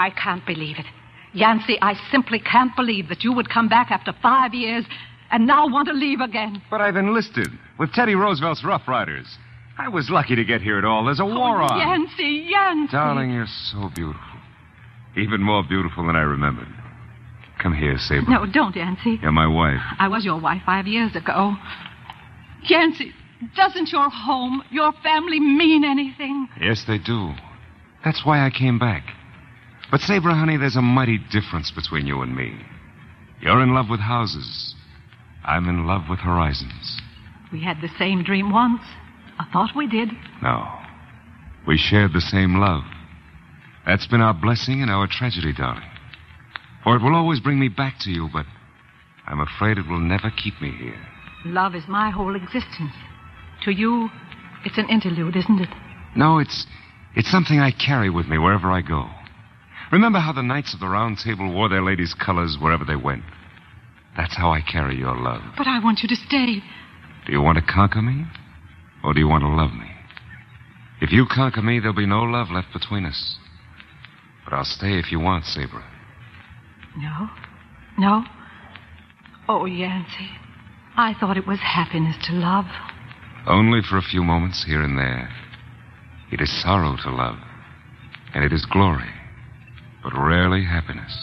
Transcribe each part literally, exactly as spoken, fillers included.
I can't believe it. Yancey, I simply can't believe that you would come back after five years and now want to leave again. But I've enlisted with Teddy Roosevelt's Rough Riders. I was lucky to get here at all. There's a war oh, on. Yancey, Yancey. Darling, you're so beautiful. Even more beautiful than I remembered. Come here, Sabre. No, don't, Yancey. You're my wife. I was your wife five years ago. Yancey, doesn't your home, your family mean anything? Yes, they do. That's why I came back. But, Sabre, honey, there's a mighty difference between you and me. You're in love with houses. I'm in love with horizons. We had the same dream once. I thought we did. No. We shared the same love. That's been our blessing and our tragedy, darling. For it will always bring me back to you, but I'm afraid it will never keep me here. Love is my whole existence. To you, it's an interlude, isn't it? No, it's it's something I carry with me wherever I go. Remember how the Knights of the Round Table wore their ladies' colors wherever they went? That's how I carry your love. But I want you to stay. Do you want to conquer me? Or do you want to love me? If you conquer me, there'll be no love left between us. But I'll stay if you want, Sabre. No? No? Oh, Yancey, I thought it was happiness to love. Only for a few moments here and there. It is sorrow to love. And it is glory. But rarely happiness.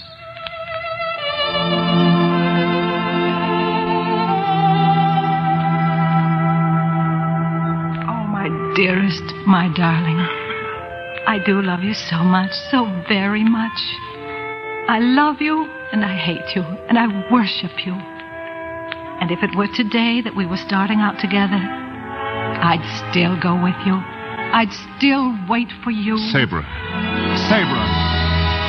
Oh, my dearest, my darling. I do love you so much, so very much. I love you, and I hate you, and I worship you. And if it were today that we were starting out together, I'd still go with you. I'd still wait for you. Sabre. Sabre.